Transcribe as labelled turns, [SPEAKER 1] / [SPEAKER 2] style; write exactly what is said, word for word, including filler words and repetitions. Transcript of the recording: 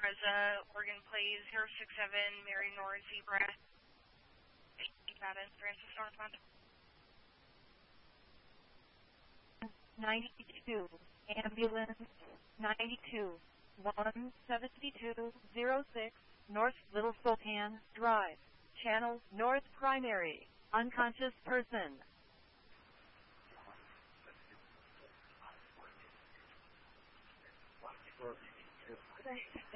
[SPEAKER 1] Reza, Oregon Plays, zero six seven, Mary North Zebra, eight Madden, Francis Northbound.
[SPEAKER 2] ninety-two, ambulance, ninety-two, one seventy-two, zero six, North Little Spokane Drive, channel North Primary, unconscious person.
[SPEAKER 3] Thanks.